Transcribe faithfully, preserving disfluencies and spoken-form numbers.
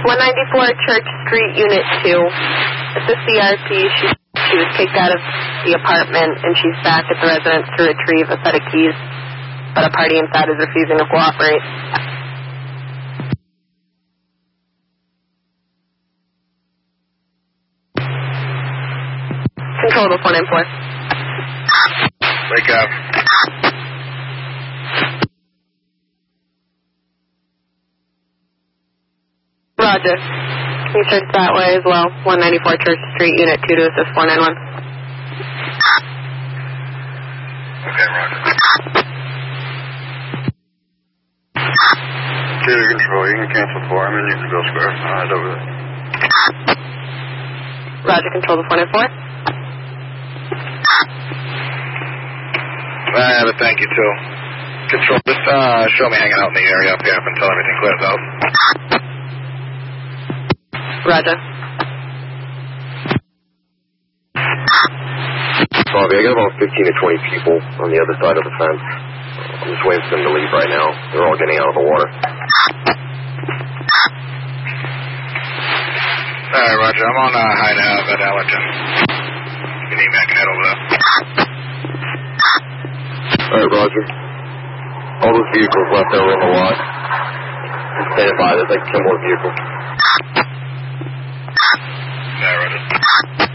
one ninety-four Church Street, Unit two. It's a C R P. She, she was kicked out of the apartment, and she's back at the residence to retrieve a set of keys, but a party inside is refusing to cooperate. Control to four nine four. Wake up. Roger. Can you search that way as well? one ninety-four Church Street, Unit two to assist four nine one. Okay, Roger. Two to control. You can cancel four. I'm in Unionville Square. All right, over there. Roger, control to four nine four. I have it, thank you, too. Control, just uh, show me hanging out in the area up here up until everything clears out. Roger. Bobby, I got about fifteen to twenty people on the other side of the fence. I'm just waiting for them to leave right now. They're all getting out of the water. All right, Roger. I'm on uh, Hyde Ave at Allerton. You need me, I can head over there. All right, Roger. All those vehicles left there on the lot. I'm standing by. There's like ten more vehicles. Yeah, Roger.